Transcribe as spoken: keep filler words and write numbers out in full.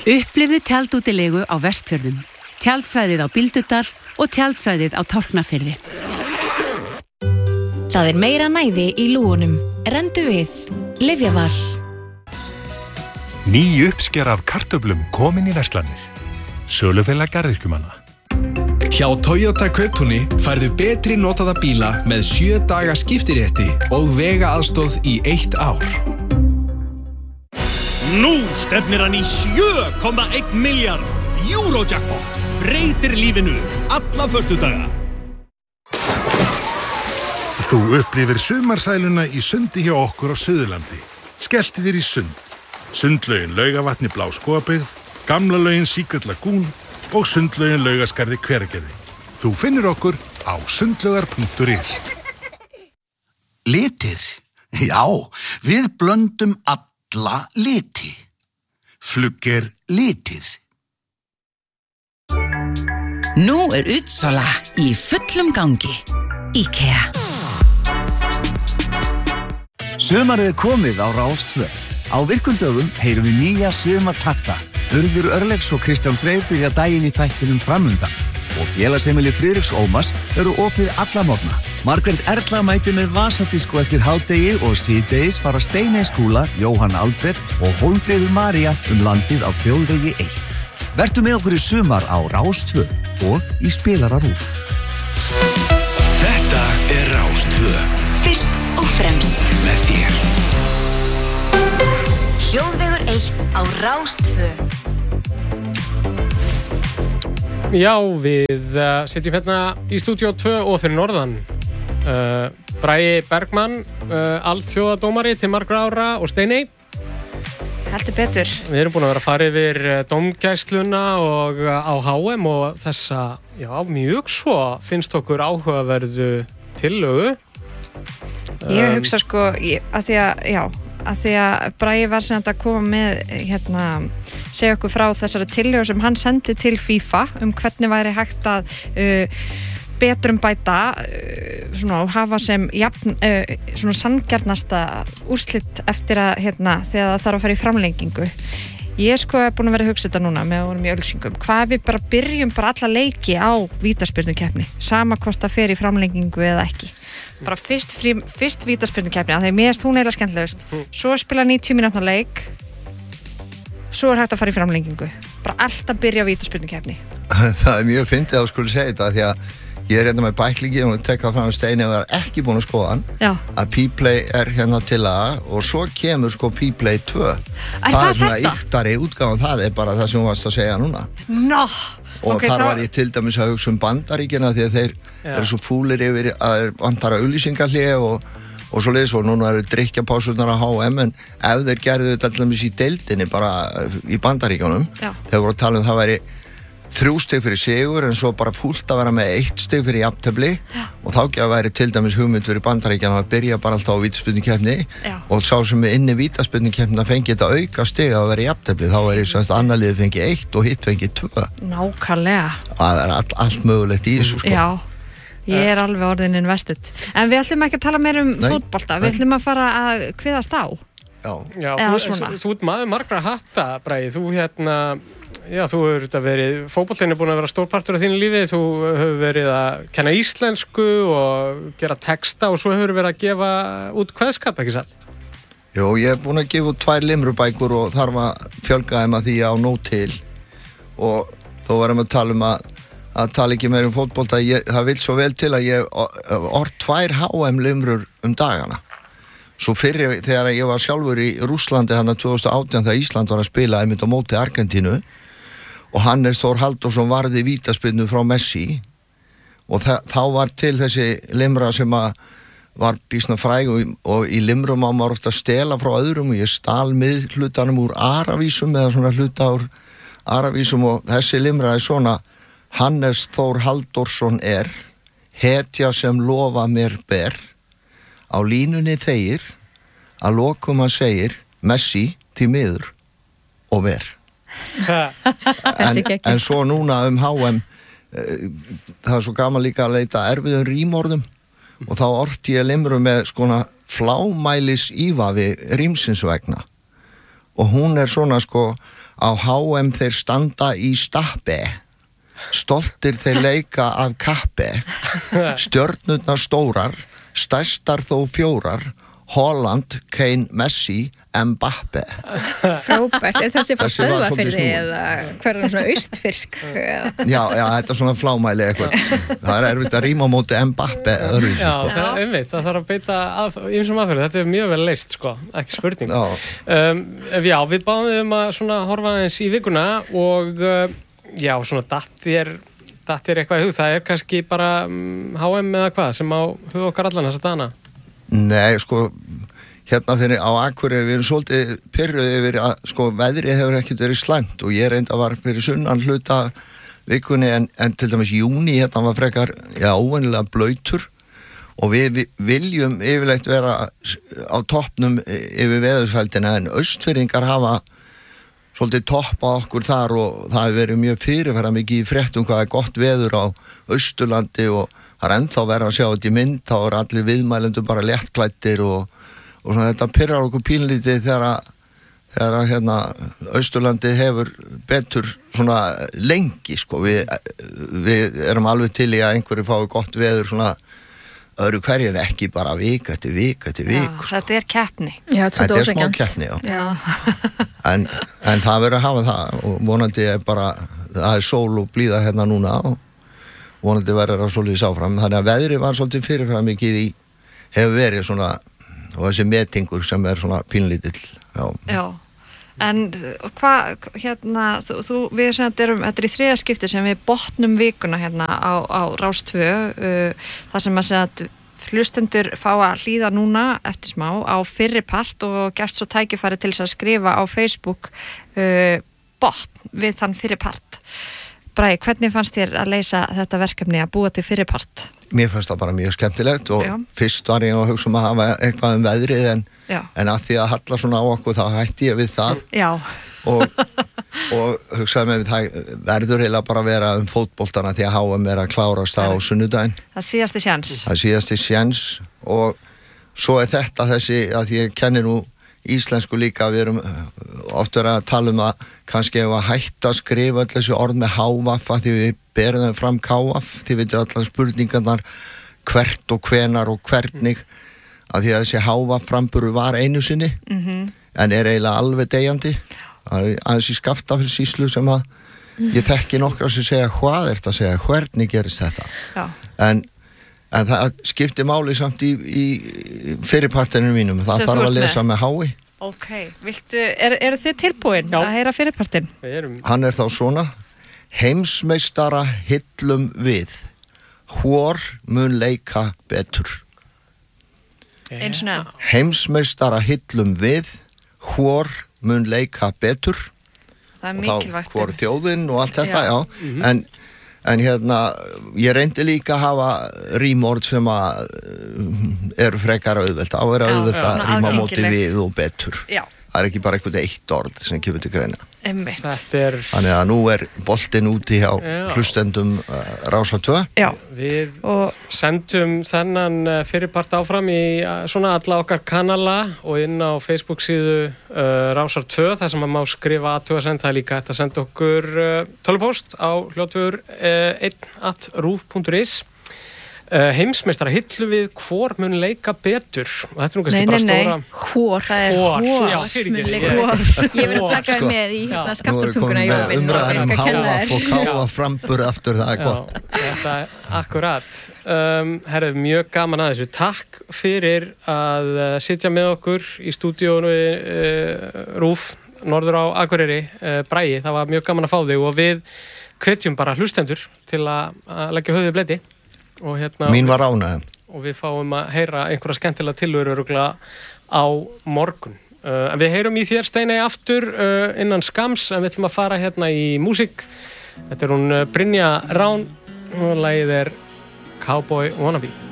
Upplifðu tjaldútilegu á Vestfjörðum, tjaldsvæðið á Bíldudal og tjaldsvæðið á Tálknafirði. Það er meira næði í lúgunum. Rendu við. Lyfjaval. Ný uppsker af kartöflum komin í verslanir. Sölufélag garðyrkjumanna. Hjá Toyota Kauptúni færðu betri notaða bíla með sjö daga skiptirétti og vegaaðstoð í eitt ár. Nú stefnir hann í sjö komma einn milljarð. Eurojackpot breytir lífinu alla föstudaga. Þú upplifir sumarsæluna í sundi hjá okkur á Suðurlandi. Skellti þér í sund. Sundlaugin Laugavatni Bláskógabyggð, gamla laugin Secret Lagoon og sundlaugin Laugaskarði Hveragerði. Þú finnir okkur á sundlaugar punktur is. Litir? Já, við blöndum alla liti. Flugger litir. Nú er útsala í fullum gangi. IKEA. Sumarið er komið á Rás tvö. Á virkum dögum heyrum við nýja sumartakta. Urður Örlegs og Kristján Freyr byrja daginn í þættinum framundan. Og félagsheimili Friðriks Ómars eru opið alla morgna. Margrét Erla mætir með vasadisko eftir hádegi og síðdegis fara Steiney Skúla, Jóhann Alfred og Hólmfríður María um landið á þjóðvegi eitt. Vertu með okkur í sumar á Rás tvö og í spilara RÚV. Þetta er Rás tvö. Fyrst og fremst með þér. Hljóðvegur eitt á Rás tvö. Já, við uh, sitjum hérna í stúdíó tvö og fyrir norðan. Uh, Bragi Bergmann, uh, alþjóðadómari til margra ára og Steiney. Heldur betur. Við erum búin að vera að fara yfir dómgæsluna og á H M og þessa, já, mjög svo finnst okkur áhugaverðu tillögu. Ég hugsa sko, ég, að því að, já, að því að Bragi var sem að koma með, hérna, segja okkur frá þessari tillögu sem hann sendi til FIFA um hvernig væri hægt að uh, betrum bæta uh, svona, og hafa sem jafn, uh, svona sanngjarnasta úrslit eftir að, hérna, þegar það þarf að fara í framlengingu. Ég sko er búin að vera að hugsa þetta núna með að vorum í auglýsingum. Hvað ef við bara byrjum bara alla leiki á vítaspyrnukeppni, sama hvort það fer í framlengingu eða ekki. Bara fyrst, frí, fyrst vítaspyrnukeppni, að það er mest hún eiginlega skemmtilegust. Svo spila níutíu mínútna leik, svo er hægt að fara í framlengingu. Bara alltaf byrja á vítaspyrnukeppni. Það er mjög fyndið að þú skulle segja þetta, því að ég er hérna með bæklingi og tek það fram með Steini og er ekki búin að skoða hann. Já. Að P-Play er hérna til að og svo kemur sko P-Play tvö. Er það, það er svona yktari útgáfan, það er bara það sem þú varst að segja núna. Nó! Og okay, þar var ég til dæmis að hugsa um Bandaríkina því að þeir Já. Eru svo fúlir yfir að vantara auglýsingahlé og, og svo leiðis og núna eru drykkjapásurnar á H M en ef þeir gerðu þetta allaveg í deildinni bara í Bandaríkjunum, þeir voru að tala um það væri þrjú stig fyrir sigur en svo bara fúlt að vera með eitt stig fyrir jafntefli og þá ekki að væri til dæmis hugmynd fyrir Bandaríkjana að byrja bara alltaf á vítaspyrnukeppni og sá sem er inni vítaspyrnukeppni að fengi þetta auka stig að vera jafntefli þá er þess að annar liði fengi eitt og hitt fengi tvö. Nákvæmlega. Það er all, allt mögulegt í þessu sko. Já, ég er alveg orðin invested. En við ætlum ekki að tala meir um fótbolta, við ætlum að fara að kviðast á. Já, Já þú, þú ert maður margra hatta, Bragi, þú hérna Já, þú hefur þetta verið, fótboltinn er búin að vera stórpartur af þínu lífi, þú hefur verið að kenna íslensku og gera texta og svo hefur verið að gefa út kveðskap, ekki satt? Jó, ég hef búin að gefa út tvær limrubækur og þarf að fjölga þeim að því ég á nóg til og þó varum að tala um að, að tala ekki meir um fótbolta, ég, það vil svo vel til að ég orð tvær H M limrur um dagana. Svo fyrir þegar ég var sjálfur í Rússlandi hann tvö þúsund og átján þegar Ísland var að spila einmitt á móti Argentínu og Hannes Þór Halldórsson varði vítaspyrnu frá Messi og þá var til þessi limra sem að var býsna fræg og, og í limrum á maður ofta að stela frá öðrum og ég stal miðhlutanum úr Aravísum eða svona hluta úr Aravísum og þessi limra er svona Hannes Þór Halldórsson er hetja sem lofa mér ber á línunni þegir að lokum hann segir Messi því miður og ver en, en svo núna um H M e, það er svo gaman líka að leita erfiðum rímorðum og þá orti ég limru með skona flámælis ívafi rímsins vegna og hún er svona sko Á H M þeir standa í stappi, stoltir þeir leika af kappi, stjörnurnar stórar, stærstar þó fjórar, Holland, Kane, Messi, Mbappe. Frábært, er þessi frá Þessi var svolítið Stöðvarfirði snúinn. eða hverjum svona austfirsk? Já, já, þetta er svona flámæli eitthvað. Það er erfitt að rýma á móti Mbappe öðru, Já, sko. það er einmitt, það þarf að beita að, ýmsum aðferð, þetta er mjög vel leyst sko, ekki spurning. Já. Um, já, við báðum við um að svona horfa aðeins í vikuna og uh, já, svona datt er, datt er eitthvað í hug, það er kannski bara um, H M eða hvað sem á hug okkar allan þessa dagana. Nei, sko, hérna fyrir á Akureyri, við erum svolítið pirruð yfir að, sko, veðrið hefur ekkert verið slæmt og ég reynda var fyrir sunnan hluta vikunni en, en til dæmis júni hérna var frekar, já, óvennilega blautur og við, við viljum yfirleitt vera á toppnum yfir veðursældina en austfirðingar hafa svolítið toppa okkur þar og það hefur verið mjög fyrirferða mikið í fréttum hvað er gott veður á Austurlandi og það er ennþá verið að sjá þetta í mynd, þá er allir viðmælendum bara léttklæddir og, og svona þetta pirrar okkur pínlítið þegar að, þegar að hérna Austurlandi hefur betur svona lengi sko, við, við erum alveg til í að einhverju fái gott veður svona öðru hverju en ekki bara vika eftir vika eftir vik. Já, þetta er keppni. Já, þetta er smá keppni, já. Já. En, en það verður að hafa það og vonandi er bara, það er sól og blíða hérna núna og vonandi verður að svolítið sáfram. Þannig að veðri var svolítið fyrirfram mikið í, hefur verið svona, og þessi metingur sem er svona pínlítill. Já. Já. En hvað, hérna, þú, þú við sem þetta erum, þetta er í þriðja skipti sem við botnum vikuna hérna á, á Rás tvö, uh, það sem að segja að hlustendur fá að hlýða núna eftir smá á fyrri part og gefst svo tækifæri til þess að skrifa á Facebook uh, botn við þann fyrri part. Bragi, hvernig fannst þér að leysa þetta verkefni að búa til fyrri part? Mér fannst það bara mjög skemmtilegt og Já. fyrst var ég að hugsa um að hafa eitthvað um veðrið en, en að því að halla svona á okkur þá hætti ég við það Já. og, og hugsaði með það verður eiginlega bara að vera um fótboltana því að H M er að klárast á sunnudaginn. Það síðasti sjans. Það síðasti sjans og svo er þetta þessi að ég kenni nú íslensku líka, við erum oft verið að tala um að kannski ef að hætta að skrifa öll þessi orð með hávaf að því við berum þeim fram kávaf, því við veitum allar spurningarnar hvert og hvenar og hvernig að því að þessi hávaf framburu var einu sinni Mm-hmm. en er eiginlega alveg deyjandi. Það er aðeins í Skaftafellssýslu sem að ég þekki nokkra sem segja hvað er þetta að segja, hvernig gerist þetta. Já. En En það skiptir máli samt í, í fyrirpartinu mínum. Það Sem þarf þú að ert lesa með. með hái. Ok, viltu, er, eru þið tilbúin að heyra fyrirpartin? Við erum. Hann er þá svona: heimsmeistara hillum við, hvor mun leika betur. Eins og neða. Heimsmeistara hillum við, hvor mun leika betur. Það er Og mikilvægt. þá hvor þjóðin og allt þetta, Já. já. Mhm. En En hérna, ég reyndi líka að hafa rímord sem að uh, eru frekar auðvelt, á að vera Já, auðvelt já, að ríma á móti aðgengileg. við og betur. Já. Það er ekki bara eitthvað eitt orð sem kemur til greina. Einmitt. Þetta er... Þannig að nú er boltinn úti hjá Já. hlustendum uh, Rásar tvö. Já. Við sendum þennan uh, fyrirpart áfram í uh, svona alla okkar kanala og inn á Facebook síðu uh, Rásar tvö, þar sem maður má skrifa athugasemd. Það er líka hægt að senda okkur uh, tölvupóst á hljótvöður uh, einn at rúv punktur is. Uh, heimsmeistara hillu við hvor mun leika betur og þetta er nú kannski Nei, bara nei, stóra nei, hvor, það er Hvor, hvor, já, fyrirgefðu. Mun leika hvor. Ég vil taka þér með í hérna skaftartunguna í jólum Umræðan um háaf og káa Já. frambur aftur, það er gott. Já, þetta er akkurat. Um, herru, mjög gaman að þessu. Takk fyrir að uh, sitja með okkur í stúdíónu uh, Rúf, norður á Akureyri, uh, Bragi. Það var mjög gaman að fá þig og við hvetjum bara hlustendur til að, að leggja höfuðið í bleyti. Og hérna, Mín var ánægð. og við fáum að heyra einhverja skemmtilega tilveru örugglega á morgun. Uh, en við heyrum í þér, Steiney, aftur uh, innan skams, en við ætlum að fara hérna í músík. Þetta er hún uh, Brynja Rán og lagið er Cowboy Wannabe.